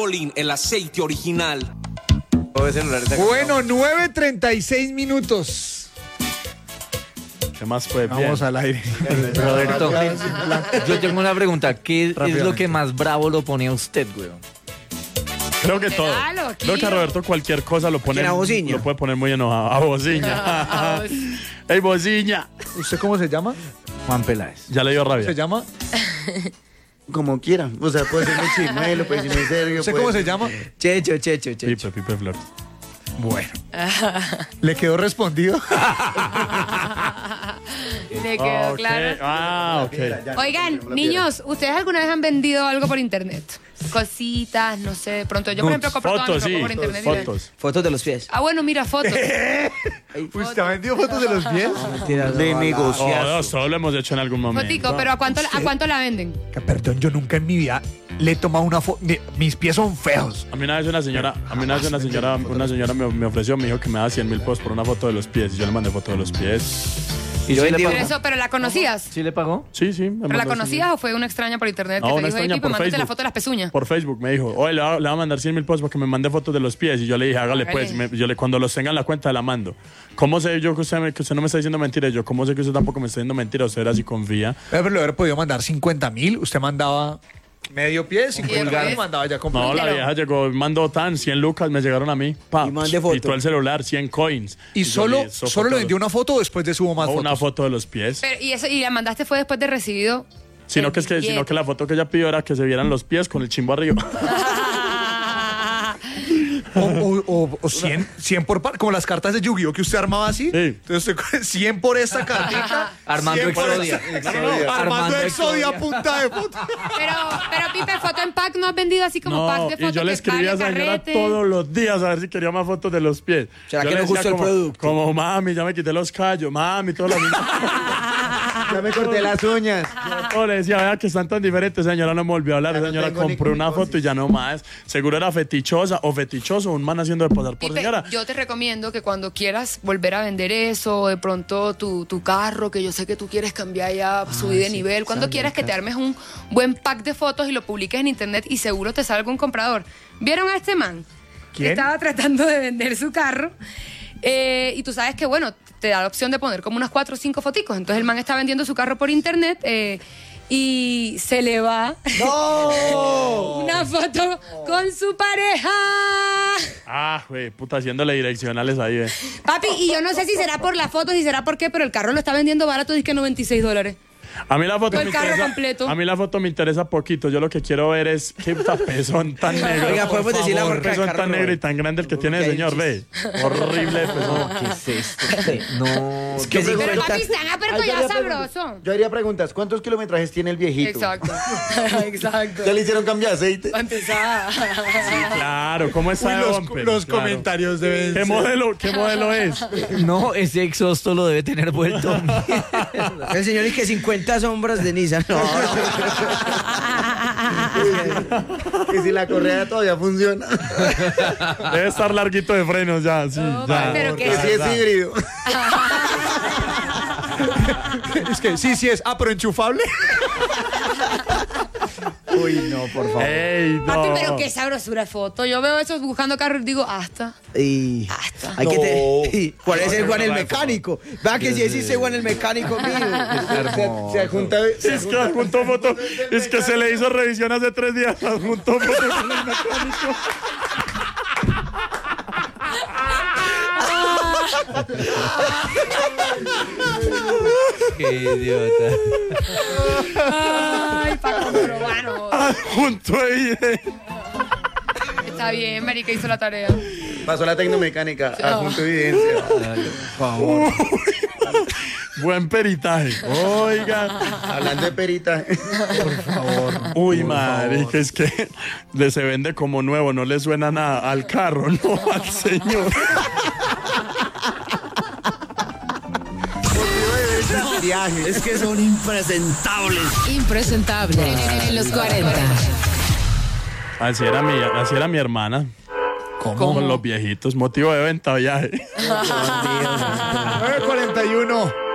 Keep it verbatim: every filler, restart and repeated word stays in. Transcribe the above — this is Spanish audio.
El aceite original. Bueno, nueve treinta y seis minutos. ¿Qué más fue? Vamos Bien. al aire. Roberto, yo tengo una pregunta. ¿Qué es lo Rápidamente. que más bravo lo pone a usted, güey? Creo que todo. Literal, Creo que a Roberto cualquier cosa lo pone. ¿Quién, a Bociña? Lo puede poner muy enojado. A Bociña. ¡Ey, Bociña! ¿Usted cómo se llama? Juan Peláez. Ya le dio rabia. ¿Se llama? Como quiera. O sea, puede ser Chimuelo, puede ser Sergio. ¿Usted puede cómo se ser- llama? Checho, Checho, Checho. Pipe, Pipe Flor. Bueno. ¿Le quedó respondido? Le quedó Ok. claro. Ah, ok. Oigan, niños, ¿ustedes alguna vez han vendido algo por internet? Cositas, no sé, de pronto. Yo, por ejemplo, compro toda mi Fotos, ropa sí. por internet. y ve- Fotos. Fotos de los pies. Ah, bueno, mira, fotos. ¿Usted ha vendido fotos de los pies? De negociar. Todos, todos lo hemos hecho en algún momento. Fotico, pero ¿a cuánto, ¿a cuánto la venden? Perdón, yo nunca en mi vida le he tomado una foto. Mis pies son feos. A mí una vez una señora, a mí una vez una señora, una señora me, me ofreció, me dijo que me daba cien mil pesos por una foto de los pies y yo le mandé foto de los pies. Y yo vendí Pero una. eso, pero la conocías. ¿Sí le pagó? Sí, sí. me ¿Pero la mandó conocías o fue una extraña por internet No, que te una dijo, hey, extraña Pipe, por mándate la Facebook. foto de las pezuñas? Por Facebook me dijo, oye, le va, le va a mandar cien mil pesos para que me mande fotos de los pies. Y yo le dije, hágale, Hágale. pues. Me- yo le, cuando los tenga en la cuenta, la mando. ¿Cómo sé yo que usted, me- que usted no me está diciendo mentiras? Yo, ¿cómo sé que usted tampoco me está diciendo mentiras? Usted era así confía. Pero le hubiera podido mandar cincuenta mil. Usted mandaba medio pie, cincuenta pulgar. mil, mandaba ya completo. No, la Pero- vieja llegó, mandó tan, cien lucas, me llegaron a mí. Pa, Y mande foto. quitó el celular, cien coins. ¿Y yo solo, le- eso solo foto le vendió de una foto o después de subo más los- o fotos? una foto de los pies. Pero, y eso, y la mandaste fue después de recibido. Sino que, es que, el sino que la foto que ella pidió era que se vieran los pies con el chimbo arriba. O, o, o- o cien, cien por par, como las cartas de Yu-Gi-Oh que usted armaba así. Sí. Entonces usted cien por esta cartita. Armando cien por Exodia. esta- No, no, no, Armando Armando Exodia a Exodia. punta de foto. Pero, pero Pipe, foto en pack no has vendido así como pack No, de y fotos. yo le que escribí a esa vale señora carrete. todos los días a ver si quería más fotos de los pies. ¿Será Yo que le no decía gustó el como, producto? Como, mami, ya me quité los callos, mami, todas las Ya me corté las uñas. Yo le decía, vea que están tan diferentes, señora no me volvió a hablar, Ya no señora tengo ni compró una glucosis. foto y ya no más. Seguro era fetichosa o fetichoso, un man haciendo de pasar por Pipe, señora. yo te recomiendo que cuando quieras volver a vender eso, de pronto tu, tu carro, que yo sé que tú quieres cambiar ya, subir de nivel, cuando quieras que te armes un buen pack de fotos y lo publiques en internet y seguro te salga un comprador. ¿Vieron a este man? ¿Quién? Estaba tratando de vender su carro eh, y tú sabes que, bueno, te da la opción de poner como unas cuatro o cinco foticos. Entonces el man está vendiendo su carro por internet eh, y se le va una foto con su pareja. Ah, güey, puta, haciéndole direccionales ahí, eh. Papi, y yo no sé si será por la foto, si será por qué, pero el carro lo está vendiendo barato, dice que noventa y seis dólares. A mí la foto El me carro interesa. completo. A mí la foto me interesa poquito. Yo lo que quiero ver es qué pezón tan negro. Oiga, podemos decir la Qué marca del pezón carro, tan negro y Roberto. tan grande el que tiene el hay un señor, ve. Horrible pezón. ¿Qué es esto? No. Es que Pero cincuenta- papi, están aperto Ay, yo ya haría preguntas. sabroso. Yo haría preguntas. ¿Cuántos kilometrajes tiene el viejito? Exacto. Exacto. ¿Ya le hicieron cambio de aceite? Va a empezar. Claro, ¿cómo está Uy, de los, bumper? los Claro. comentarios deben ¿Qué ser- modelo, ¿Qué modelo es? No, ese exhausto lo debe tener vuelto. El señor dice que cincuenta sombras de Nissan. No, no. Que si la correa todavía funciona. Debe estar larguito de frenos ya, sí. ya. pero ¿qué Que si es híbrido. Es que sí, sí es. Ah, pero enchufable. Uy, no, por favor. Ey, no. Papi, pero qué sabrosura de foto. Yo veo esos buscando carros y digo, hasta. Y Hasta. hay que te- ¿Cuál es el no, Juan no, el no, mecánico? Vea que si es ese Juan el mecánico mío. Se, se adjunta. se Es que adjuntó foto. Es que se le hizo revisión hace tres días. Adjuntó foto con el mecánico. Qué idiota. Ay, Paco Robano. Adjuntó ahí. eh. Está bien, marica, hizo la tarea. Pasó la tecnomecánica. Adjunto evidencia. Buen peritaje. Oiga. Hablando de peritaje. Uy, marica, es que le se vende como nuevo. No le suena nada al carro, no al señor. Viajes. Es que son impresentables. Impresentable en los cuarenta. Así era mi, así era mi hermana. Con los viejitos. Motivo de venta, viaje. nueve cuarenta y uno.